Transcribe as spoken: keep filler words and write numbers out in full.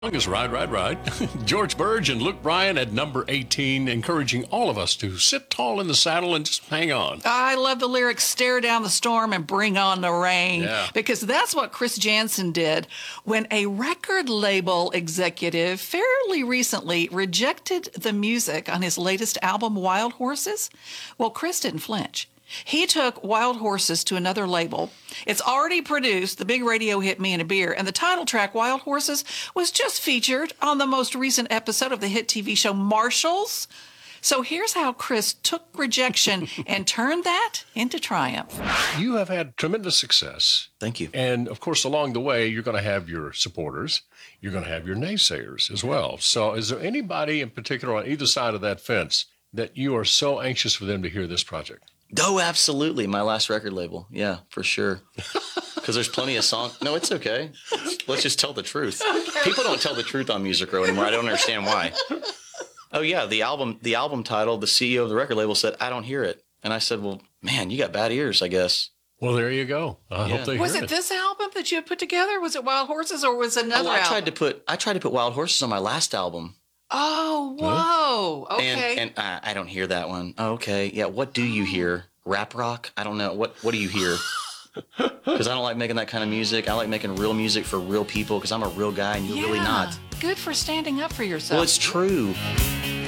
Is Ride, Ride, Ride. George Burge and Luke Bryan at number eighteen, encouraging all of us to sit tall in the saddle and just hang on. I love the lyrics, stare down the storm and bring on the rain, yeah. because that's what Chris Janson did when a record label executive fairly recently rejected the music on his latest album, Wild Horses. Well, Chris didn't flinch. He took Wild Horses to another label. It's already produced the big radio hit Me and a Beer, and the title track, Wild Horses, was just featured on the most recent episode of the hit T V show Marshalls. So here's how Chris took rejection and turned that into triumph. You have had tremendous success. Thank you. And, of course, along the way, you're going to have your supporters. You're going to have your naysayers as well. So is there anybody in particular on either side of that fence that you are so anxious for them to hear this project? Oh, absolutely. My last record label. Yeah, for sure. Because there's plenty of songs. No, it's okay. Let's just tell the truth. Okay. People don't tell the truth on Music Row anymore. I don't understand why. Oh, yeah. The album the album title, the C E O of the record label said, I don't hear it. And I said, well, man, you got bad ears, I guess. Well, there you go. I yeah. hope they Was hear it, it this album that you had put together? Was it Wild Horses or was it another oh, I album? tried to put I tried to put Wild Horses on my last album. Oh, whoa. Huh? Okay. And, and uh, I don't hear that one. Oh, okay. Yeah, what do you hear? Rap rock? I don't know. What What do you hear? Because I don't like making that kind of music. I like making real music for real people because I'm a real guy and you're yeah. really not. Good for standing up for yourself. Well, it's true.